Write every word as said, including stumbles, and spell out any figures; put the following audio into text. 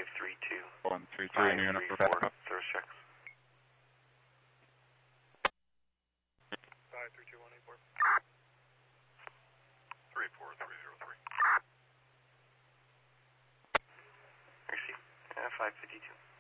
five three two. one three three, and you're going to backup. Service checks. five three two one eight four. three four three zero three. Receive. Uh, five fifty-two.